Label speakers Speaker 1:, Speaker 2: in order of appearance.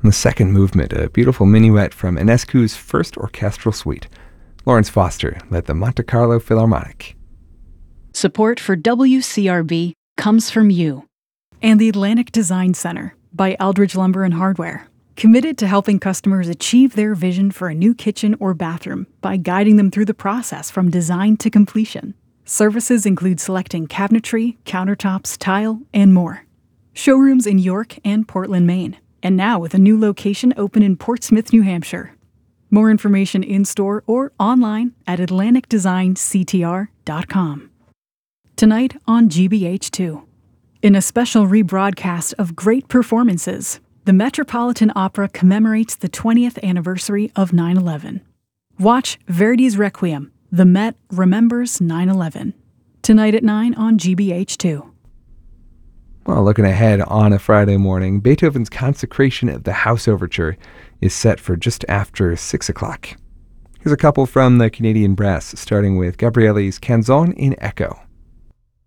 Speaker 1: The second movement, a beautiful minuet from Enescu's first orchestral suite. Lawrence Foster led the Monte Carlo Philharmonic.
Speaker 2: Support for WCRB comes from you and the Atlantic Design Center by Eldridge Lumber and Hardware, committed to helping customers achieve their vision for a new kitchen or bathroom by guiding them through the process from design to completion. Services include selecting cabinetry, countertops, tile, and more. Showrooms in York and Portland, Maine, and now with a new location open in Portsmouth, New Hampshire. More information in-store or online at atlanticdesignctr.com. Tonight on GBH2. In a special rebroadcast of great performances, the Metropolitan Opera commemorates the 20th anniversary of 9/11. Watch Verdi's Requiem, The Met Remembers 9/11. Tonight at 9 on GBH2.
Speaker 1: Well, looking ahead on a Friday morning, Beethoven's Consecration of the House Overture is set for just after 6 o'clock. Here's a couple from the Canadian Brass, starting with Gabrielli's Canzone in Echo.